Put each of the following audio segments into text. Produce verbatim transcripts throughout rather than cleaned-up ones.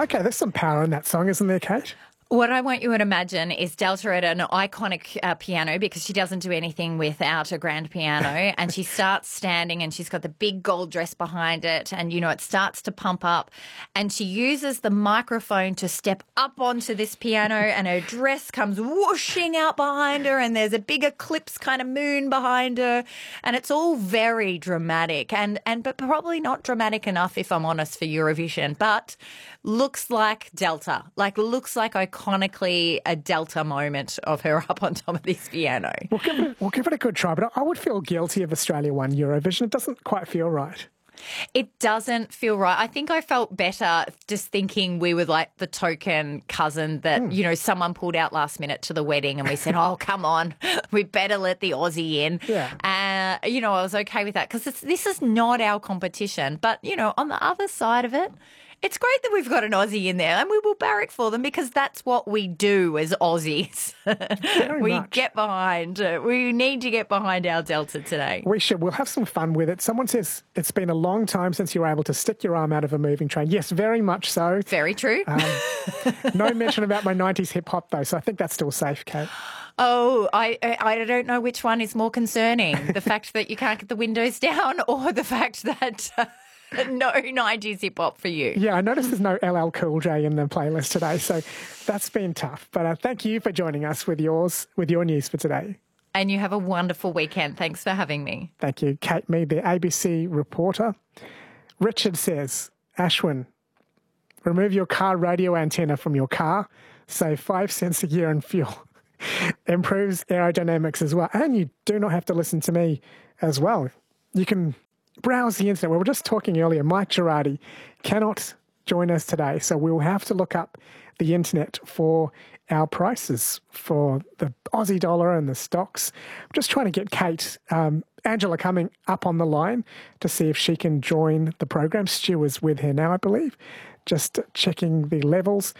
Okay, there's some power in that song, isn't there, Kate? What I want you to imagine is Delta at an iconic uh, piano, because she doesn't do anything without a grand piano, and she starts standing and she's got the big gold dress behind it, and, you know, it starts to pump up, and she uses the microphone to step up onto this piano, and her dress comes whooshing out behind her, and there's a big eclipse kind of moon behind her, and it's all very dramatic, and, and but probably not dramatic enough, if I'm honest, for Eurovision, but looks like Delta, like looks like iconically a Delta moment of her up on top of this piano. We'll give it, we'll give it a good try, but I would feel guilty if Australia won Eurovision. It doesn't quite feel right. It doesn't feel right. I think I felt better just thinking we were like the token cousin that, mm. you know, someone pulled out last minute to the wedding and we said, oh, come on, we better let the Aussie in. Yeah. Uh, you know, I was okay with that because this is not our competition. But, you know, on the other side of it, it's great that we've got an Aussie in there, and we will barrack for them because that's what we do as Aussies. we much. get behind. Uh, we need to get behind our Delta today. We should. We'll have some fun with it. Someone says it's been a long time since you were able to stick your arm out of a moving train. Yes, very much so. Very true. Um, no mention about my nineties hip hop though, so I think that's still safe, Kate. Oh, I I don't know which one is more concerning: the fact that you can't get the windows down, or the fact that. Uh, No nineties hip-hop for you. Yeah, I noticed there's no L L Cool J in the playlist today, so that's been tough. But uh, thank you for joining us with yours, with your news for today. And you have a wonderful weekend. Thanks for having me. Thank you. Kate Mead, the A B C reporter. Richard says, Ashwin, remove your car radio antenna from your car, save five cents a year in fuel. Improves aerodynamics as well. And you do not have to listen to me as well. You can browse the internet. We were just talking earlier. Mike Girardi cannot join us today, so we'll have to look up the internet for our prices for the Aussie dollar and the stocks. I'm just trying to get Kate, um, Angela coming up on the line to see if she can join the program. Stu is with her now, I believe, just checking the levels.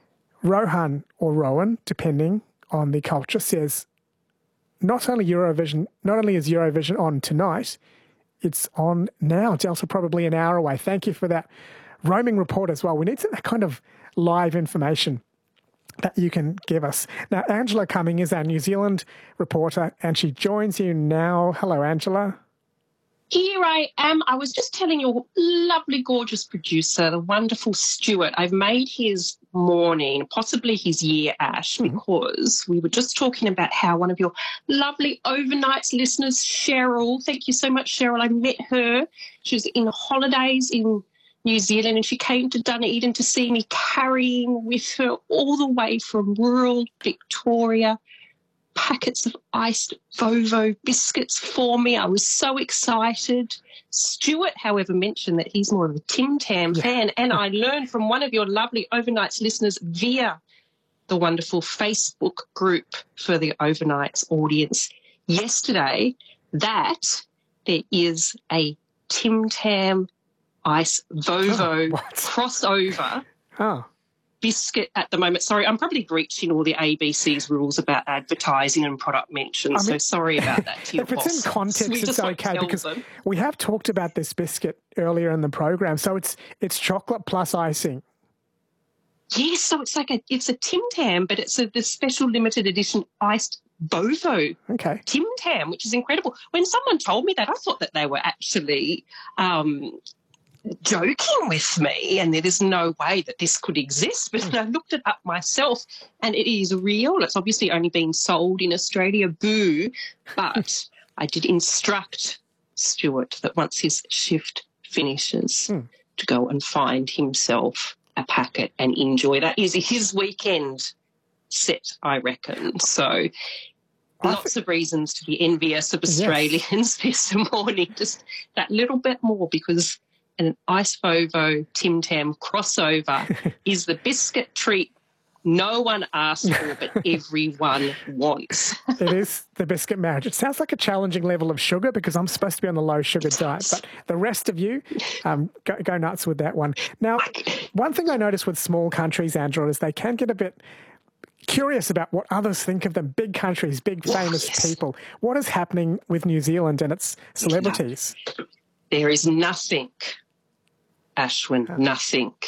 Rohan or Rowan, depending on the culture, says not only Eurovision, not only is Eurovision on tonight, it's on now. Delta probably an hour away. Thank you for that roaming report as well. We need that kind of live information that you can give us. Now, Angela Cumming is our New Zealand reporter, and she joins you now. Hello, Angela. Here I am. I was just telling your lovely, gorgeous producer, the wonderful Stuart, I've made his morning, possibly his year, Ash, mm-hmm. because we were just talking about how one of your lovely overnights listeners, Cheryl, thank you so much, Cheryl, I met her. She was in holidays in New Zealand and she came to Dunedin to see me, carrying with her all the way from rural Victoria packets of iced Vovo biscuits for me. I was so excited. Stuart, however, mentioned that he's more of a Tim Tam yeah. fan, and I learned from one of your lovely overnights listeners via the wonderful Facebook group for the overnights audience yesterday that there is a Tim Tam ice Vovo oh, crossover. Oh. Biscuit at the moment. Sorry, I'm probably breaching all the A B C's rules about advertising and product mentions, I mean, so sorry about that to your If it's boss. in context, We it's okay because them. we have talked about this biscuit earlier in the program. So it's it's chocolate plus icing. Yes, so it's like a it's a Tim Tam, but it's a the special limited edition iced Vovo okay. Tim Tam, which is incredible. When someone told me that, I thought that they were actually um, joking with me and there is no way that this could exist, but mm. I looked it up myself and it is real. It's obviously only been sold in Australia, boo, but I did instruct Stuart that once his shift finishes mm. to go and find himself a packet and enjoy that. Is his weekend set, I reckon. So lots of reasons to be envious of Australians yes. this morning, just that little bit more, because an Ice Vovo Tim Tam crossover is the biscuit treat no one asked for, but everyone wants. It is the biscuit marriage. It sounds like a challenging level of sugar because I'm supposed to be on the low sugar diet, but the rest of you um, go, go nuts with that one. Now, one thing I notice with small countries, Angela, is they can get a bit curious about what others think of them. Big countries, big famous oh, yes. people. What is happening with New Zealand and its celebrities? No. There is nothing, Ashwin, oh. nothing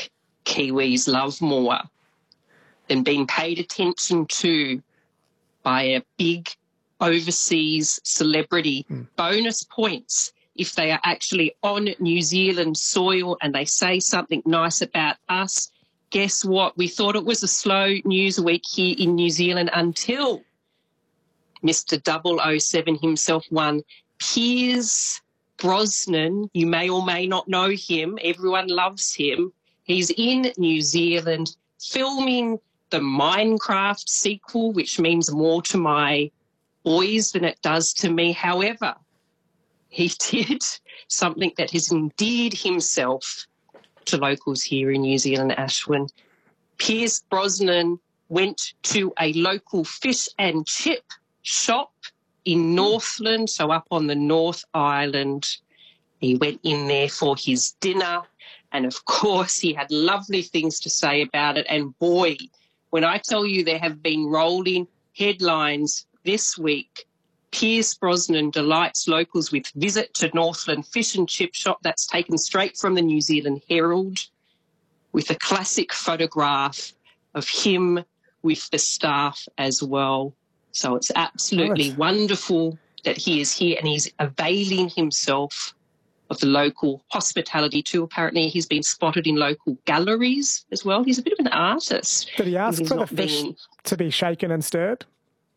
Kiwis love more than being paid attention to by a big overseas celebrity. Mm. Bonus points if they are actually on New Zealand soil and they say something nice about us. Guess what? We thought it was a slow news week here in New Zealand until Mister double oh seven himself won. Pierce Brosnan, you may or may not know him. Everyone loves him. He's in New Zealand filming the Minecraft sequel, which means more to my boys than it does to me. However, he did something that has endeared himself to locals here in New Zealand, Ashwin. Pierce Brosnan went to a local fish and chip shop in Northland, so up on the North Island. He went in there for his dinner, and of course he had lovely things to say about it. And boy, when I tell you there have been rolling headlines this week, Pierce Brosnan delights locals with visit to Northland Fish and Chip Shop. That's taken straight from the New Zealand Herald, with a classic photograph of him with the staff as well. So it's absolutely nice. Wonderful that he is here and he's availing himself of the local hospitality too. Apparently he's been spotted in local galleries as well. He's a bit of an artist. Did he ask for the fish been... to be shaken and stirred?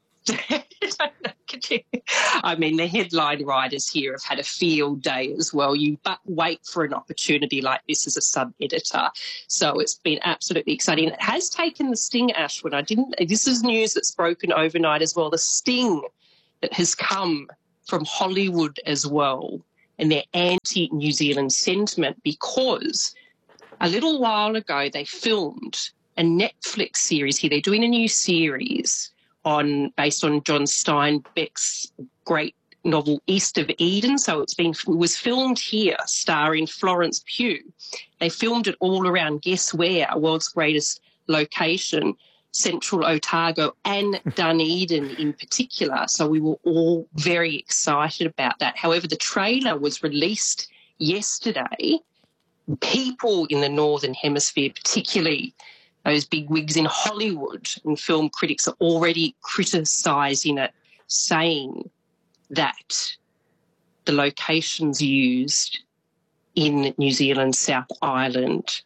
I mean, the headline writers here have had a field day as well. You but wait for an opportunity like this as a sub-editor. So it's been absolutely exciting. It has taken the sting, Ashwin. I didn't. This is news that's broken overnight as well. The sting that has come from Hollywood as well and their anti-New Zealand sentiment, because a little while ago they filmed a Netflix series here. They're doing a new series on based on John Steinbeck's great novel East of Eden. So it's been it was filmed here, starring Florence Pugh. They filmed it all around, guess where, world's greatest location, Central Otago and Dunedin in particular. So we were all very excited about that. However, the trailer was released yesterday. People in the Northern Hemisphere, particularly those big wigs in Hollywood and film critics, are already criticising it, saying that the locations used in New Zealand's South Island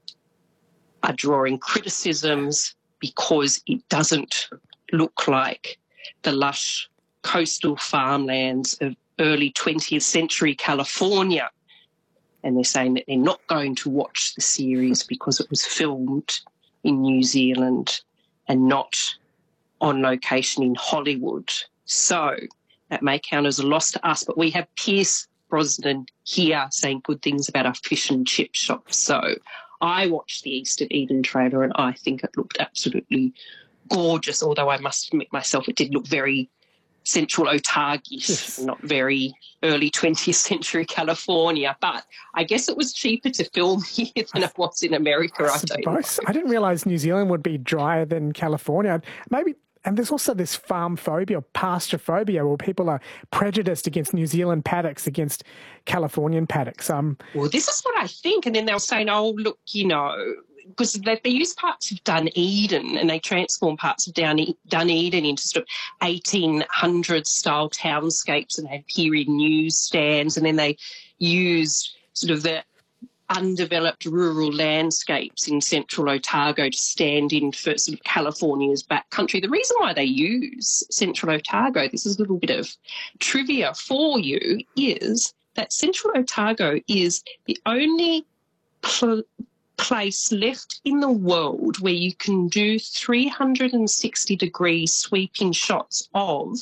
are drawing criticisms because it doesn't look like the lush coastal farmlands of early twentieth century California. And they're saying that they're not going to watch the series because it was filmed in New Zealand and not on location in Hollywood. So that may count as a loss to us, but we have Pierce Brosnan here saying good things about our fish and chip shop. So I watched the East of Eden trailer and I think it looked absolutely gorgeous, although I must admit myself it did look very Central Otago-ish, yes. Not very early twentieth century California. But I guess it was cheaper to film here than it was in America. I, I don't know. I didn't realise New Zealand would be drier than California. Maybe, and there's also this farm phobia, pasture phobia, where people are prejudiced against New Zealand paddocks against Californian paddocks. Um, well, this is what I think. And then they'll say, oh, look, you know, because they, they use parts of Dunedin and they transform parts of Dunedin into sort of eighteen hundreds style townscapes and had period newsstands, and then they use sort of the undeveloped rural landscapes in Central Otago to stand in for sort of California's backcountry. The reason why they use Central Otago, this is a little bit of trivia for you, is that Central Otago is the only pl- place left in the world where you can do three hundred sixty degree sweeping shots of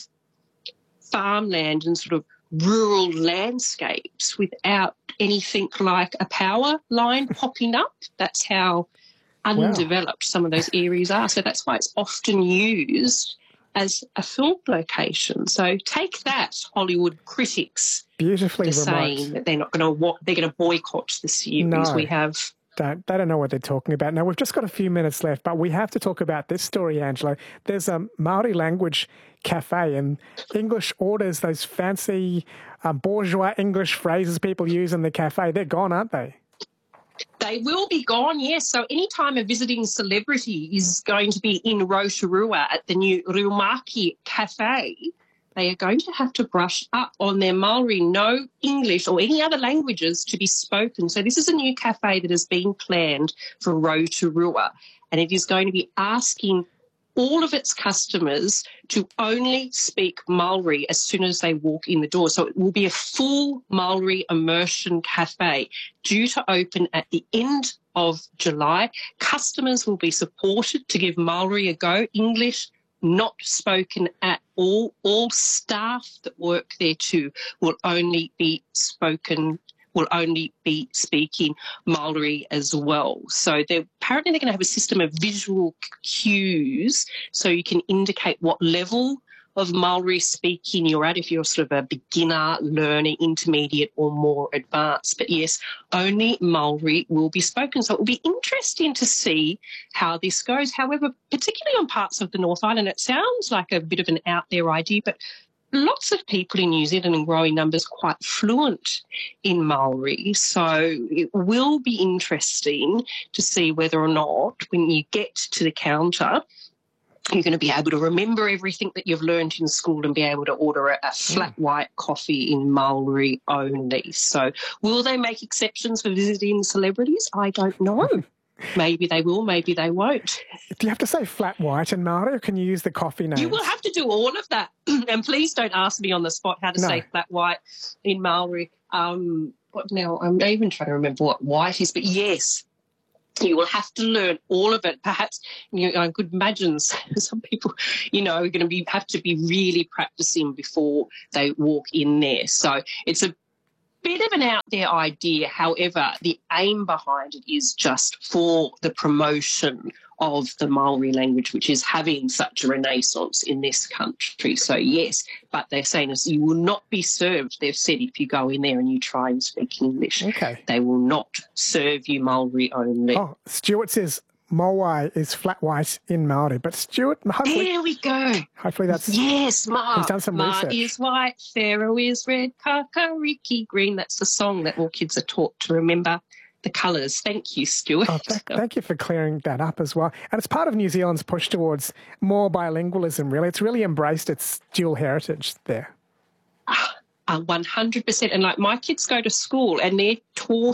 farmland and sort of rural landscapes without anything like a power line popping up. That's how undeveloped wow. some of those areas are. So that's why it's often used as a film location. So take that, Hollywood critics. Beautifully for saying that they're not going to they're going to boycott the series. No. We have. Don't, they don't know what they're talking about. Now, we've just got a few minutes left, but we have to talk about this story, Angela. There's a Māori language cafe, and English orders, those fancy um, bourgeois English phrases people use in the cafe, they're gone, aren't they? They will be gone, yes. So anytime a visiting celebrity is going to be in Rotorua at the new Riumaki Cafe, they are going to have to brush up on their Maori, no English or any other languages to be spoken. So this is a new cafe that has been planned for Rotorua, and it is going to be asking all of its customers to only speak Maori as soon as they walk in the door. So it will be a full Maori immersion cafe due to open at the end of July. Customers will be supported to give Maori a go. English not spoken at all. All staff that work there too will only be spoken will only be speaking Maori as well. So they're, apparently they're going to have a system of visual cues so you can indicate what level of Maori speaking you're at, if you're sort of a beginner, learner, intermediate or more advanced. But yes, only Maori will be spoken. So it will be interesting to see how this goes. However, particularly on parts of the North Island, it sounds like a bit of an out there idea, but lots of people in New Zealand in growing numbers quite fluent in Maori. So it will be interesting to see whether or not when you get to the counter, you're going to be able to remember everything that you've learned in school and be able to order a, a flat white coffee in Maori only. So will they make exceptions for visiting celebrities? I don't know. Maybe they will, maybe they won't. Do you have to say flat white in Maori, or can you use the coffee names? You will have to do all of that. And please don't ask me on the spot how to No. say flat white in Maori. Um, what now? I'm not even trying to remember what white is, but yes, you will have to learn all of it. Perhaps, you know, I could imagine some people, you know, are going to be have to be really practicing before they walk in there. So it's a bit of an out there idea. However, the aim behind it is just for the promotion of the Maori language, which is having such a renaissance in this country. So yes, but they're saying is you will not be served. They've said if you go in there and you try and speak English, Okay. they will not serve you Maori only. Oh, Stuart says Mowai is flat white in Maori, but Stuart, hopefully, There we go. hopefully that's Yes, Ma. He's done some Ma research. is white, Pharaoh is red, Kakariki green. That's the song that all kids are taught to remember the colours. Thank you, Stuart. Oh, th- thank you for clearing that up as well. And it's part of New Zealand's push towards more bilingualism, really. It's really embraced its dual heritage there. Uh, one hundred percent. And like my kids go to school and they're taught